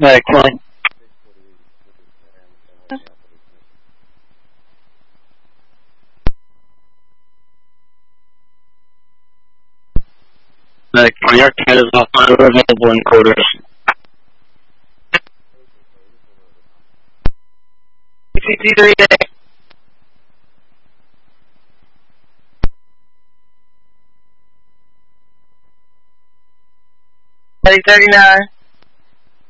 Excellent. Your cat is not available in quarters. 63 day. 39.